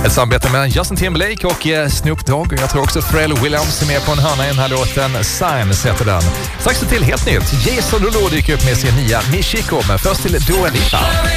Ett samarbete mellan Justin Timberlake och Snoop Dogg. Jag tror också Pharrell Williams är med på en hörna i den här låten. Signs heter den. Strax till helt nytt. Jason Derulo dyker upp med sin nya Michiko, men först till Dua Lipa.